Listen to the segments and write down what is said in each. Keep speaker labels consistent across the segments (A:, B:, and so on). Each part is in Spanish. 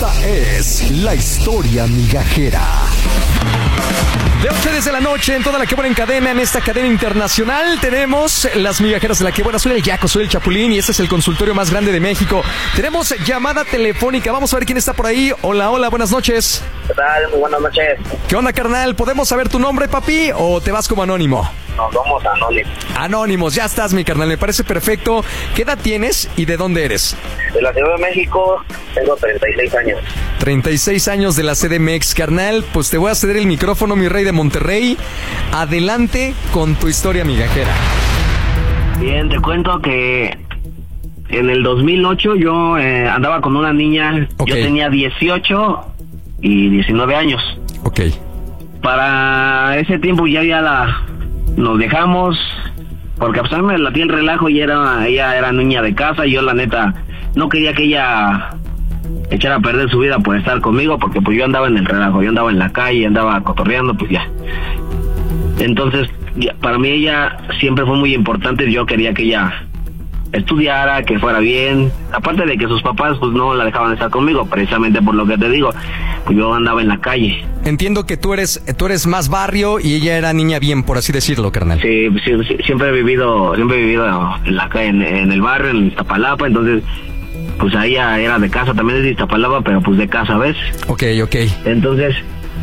A: Esta es la historia migajera. De 8 de la noche en toda la que buena en cadena, en esta cadena internacional, tenemos las migajeras de la que buena. Soy el Yaco, soy el Chapulín y este es el consultorio más grande de México. Tenemos llamada telefónica, vamos a ver quién está por ahí. Hola, hola, buenas noches.
B: ¿Qué tal? Muy buenas noches.
A: ¿Qué onda, carnal? ¿Podemos saber tu nombre, papi, o te vas como anónimo?
B: Nos vamos a Anónimos.
A: Anónimos, ya estás, mi carnal, me parece perfecto. ¿Qué edad tienes y de dónde eres?
B: De la Ciudad de México, tengo 36 años.
A: 36 años de la CDMX, carnal. Pues te voy a ceder el micrófono, mi rey de Monterrey. Adelante con tu historia migajera.
B: Bien, te cuento que en el 2008 yo andaba con una niña.
A: Okay.
B: Yo tenía 18 y 19 años.
A: Ok.
B: Para ese tiempo ya nos dejamos, porque pues a mí me latía el relajo y ella era niña de casa y yo la neta no quería que ella echara a perder su vida por estar conmigo, porque pues yo andaba en el relajo, yo andaba en la calle, andaba cotorreando, pues ya. Entonces, para mí ella siempre fue muy importante, yo quería que ella estudiara, que fuera bien, aparte de que sus papás pues no la dejaban estar conmigo, precisamente por lo que te digo, pues yo andaba en la calle.
A: Entiendo que tú eres más barrio y ella era niña bien, por así decirlo, carnal.
B: Sí, siempre he vivido en la calle, en el barrio, en Iztapalapa, entonces pues ahí era de casa, también es de Iztapalapa, pero pues de casa, ¿ves?
A: Ok.
B: Entonces,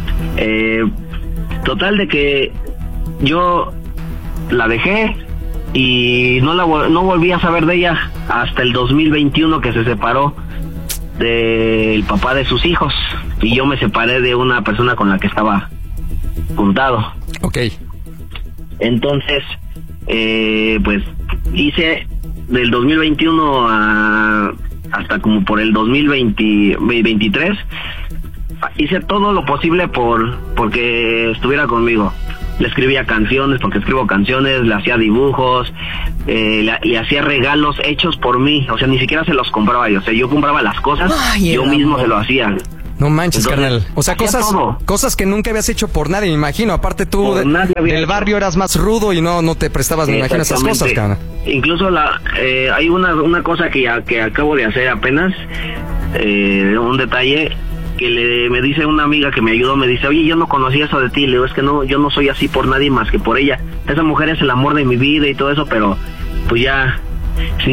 B: total de que yo la dejé y no volví a saber de ella hasta el 2021, que se separó del papá de sus hijos y yo me separé de una persona con la que estaba juntado.
A: Ok.
B: Entonces, pues hice del 2021 hasta como por el 2023, hice todo lo posible porque estuviera conmigo. Le escribía canciones, porque escribo canciones, le hacía dibujos, le hacía regalos hechos por mí, o sea, ni siquiera se los compraba yo, o sea, yo compraba las cosas, yo mismo se lo hacía.
A: No manches, entonces, carnal. O sea, cosas que nunca habías hecho por nadie, me imagino. Aparte tú del barrio eras más rudo y no te prestabas, me imagino, esas cosas, carnal.
B: Incluso hay una cosa que acabo de hacer apenas, un detalle que me dice una amiga que me ayudó, me dice, oye, yo no conocía eso de ti, le digo, es que no, yo no soy así por nadie más que por ella. Esa mujer es el amor de mi vida y todo eso, pero pues ya ya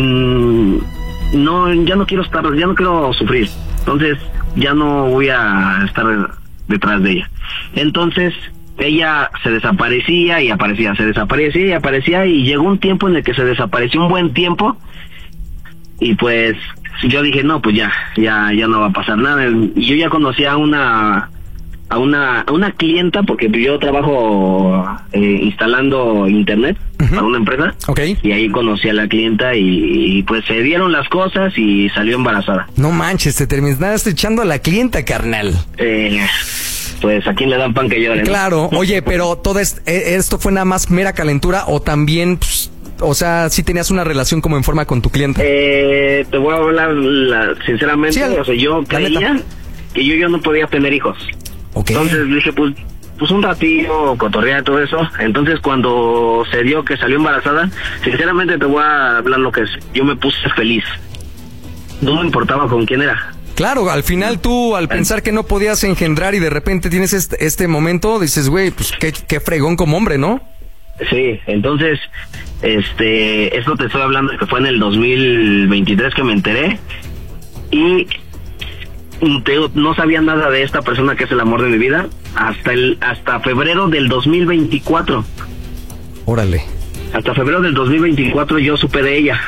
B: no quiero sufrir. Entonces ya no voy a estar detrás de ella. Entonces ella se desaparecía y aparecía, se desaparecía y aparecía, y llegó un tiempo en el que se desapareció un buen tiempo y pues yo dije, no, pues ya no va a pasar nada. Y yo ya conocía a una clienta, porque yo trabajo instalando internet para una empresa.
A: Okay.
B: Y ahí conocí a la clienta y pues se dieron las cosas y salió embarazada.
A: No manches, te terminaste echando a la clienta, carnal.
B: Pues a quién le dan pan que llore, ¿no?
A: Claro. Oye, pero todo esto fue nada más mera calentura o también, pues, o sea, ¿sí tenías una relación como en forma con tu cliente?
B: Te voy a hablar sinceramente, sí, o sea, yo creía que yo no podía tener hijos.
A: Okay.
B: Entonces dije, pues un ratillo, cotorrear todo eso. Entonces cuando se dio que salió embarazada, sinceramente te voy a hablar lo que es. Yo me puse feliz. No me importaba con quién era.
A: Claro, al final tú, al pensar que no podías engendrar y de repente tienes este momento, dices, güey, pues qué fregón como hombre, ¿no?
B: Sí, entonces, esto te estoy hablando de que fue en el 2023 que me enteré y no sabía nada de esta persona que es el amor de mi vida hasta febrero del 2024.
A: Órale.
B: Hasta febrero del 2024 yo supe de ella.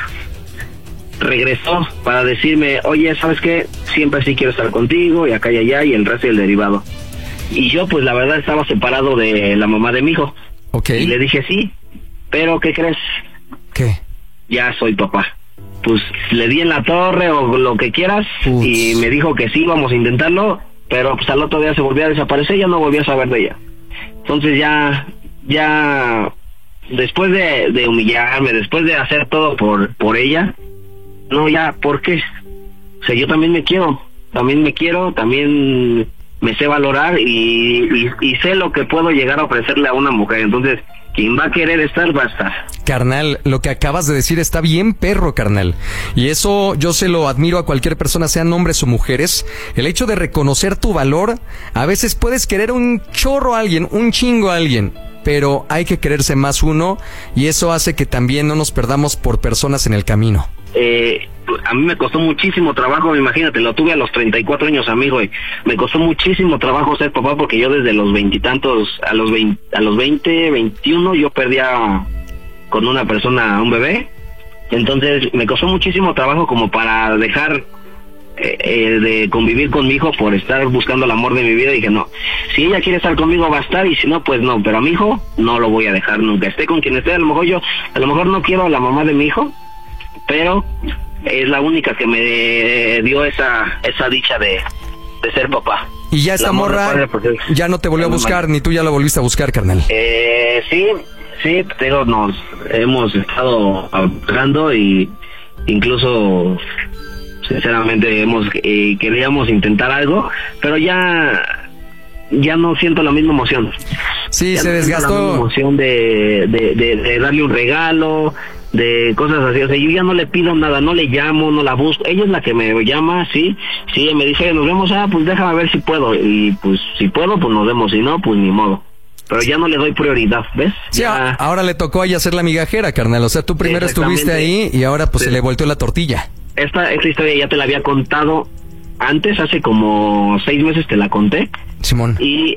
B: Regresó para decirme, oye, ¿sabes qué? Siempre sí quiero estar contigo y acá y allá y el resto y el derivado. Y yo pues la verdad estaba separado de la mamá de mi hijo.
A: Okay.
B: Y le dije sí, pero ¿qué crees?
A: ¿Qué?
B: Ya soy papá. Pues le di en la torre o lo que quieras. Uts. Y me dijo que sí, vamos a intentarlo, pero pues al otro día se volvió a desaparecer y ya no volví a saber de ella. Entonces ya después de humillarme, después de hacer todo por ella, no, ya, ¿por qué? O sea, yo también me quiero, también me sé valorar y sé lo que puedo llegar a ofrecerle a una mujer. Entonces, quien va a querer estar, va a estar.
A: Carnal, lo que acabas de decir está bien perro, carnal. Y eso yo se lo admiro a cualquier persona, sean hombres o mujeres. El hecho de reconocer tu valor, a veces puedes querer un chorro a alguien, un chingo a alguien, pero hay que quererse más uno, y eso hace que también no nos perdamos por personas en el camino.
B: A mí me costó muchísimo trabajo, imagínate, lo tuve a los 34 años, amigo, y me costó muchísimo trabajo ser papá, porque yo desde los veintitantos, a los 20, 21, yo perdía con una persona un bebé. Entonces me costó muchísimo trabajo como para dejar de convivir con mi hijo por estar buscando el amor de mi vida. Y dije, no, si ella quiere estar conmigo va a estar, y si no, pues no, pero a mi hijo no lo voy a dejar nunca, esté con quien esté. A lo mejor no quiero a la mamá de mi hijo, pero es la única que me dio esa dicha de ser papá.
A: Y ya esta morra ya no te volvió a buscar, ni tú ya la volviste a buscar, carnal.
B: Sí, pero nos hemos estado hablando, y incluso sinceramente queríamos intentar algo, pero ya no siento la misma emoción.
A: Sí,
B: ya
A: se
B: no
A: desgastó.
B: La misma emoción de darle un regalo, de cosas así. O sea, yo ya no le pido nada, no le llamo, no la busco. Ella es la que me llama, sí, me dice, nos vemos, pues déjame ver si puedo. Y pues si puedo, pues nos vemos, si no, pues ni modo. Pero ya no le doy prioridad, ¿ves?
A: Sí,
B: ya...
A: ahora le tocó a ella ser la migajera, carnal. O sea, tú primero estuviste ahí y ahora pues se le volteó la tortilla.
B: Esta historia ya te la había contado antes, hace como 6 meses te la conté.
A: Simón.
B: Y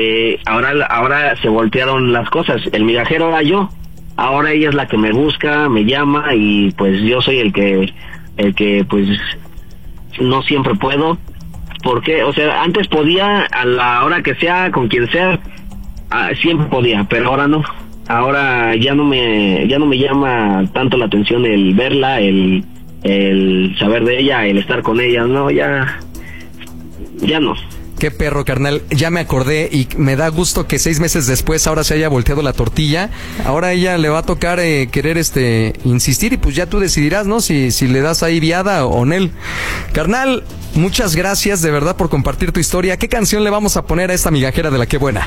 B: ahora se voltearon las cosas. El migajero era yo. Ahora ella es la que me busca, me llama, y pues yo soy el que pues no siempre puedo. Porque, o sea, antes podía, a la hora que sea, con quien sea, siempre podía, pero ahora no. Ahora ya no me llama tanto la atención el verla, el saber de ella, el estar con ella. No, ya no.
A: Qué perro, carnal. Ya me acordé, y me da gusto que 6 meses después ahora se haya volteado la tortilla. Ahora a ella le va a tocar querer insistir, y pues ya tú decidirás, ¿no? Si le das ahí viada o no. Carnal, muchas gracias de verdad por compartir tu historia. ¿Qué canción le vamos a poner a esta migajera de la Qué Buena?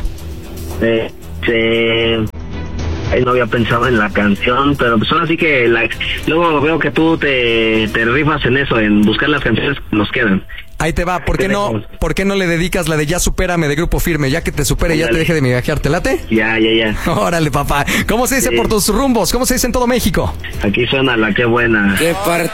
B: No había pensado en la canción, pero pues ahora sí que luego veo que tú te rifas en eso, en buscar las canciones que nos quedan.
A: Ahí te va. ¿Por qué no le dedicas la de Ya Supérame de Grupo Firme? Ya que te supere, ya te deje de migajear. ¿Te late?
B: Ya.
A: Órale, papá. ¿Cómo se dice por tus rumbos? ¿Cómo se dice en todo México?
B: Aquí suena la Qué Buena.
C: ¿Qué parte?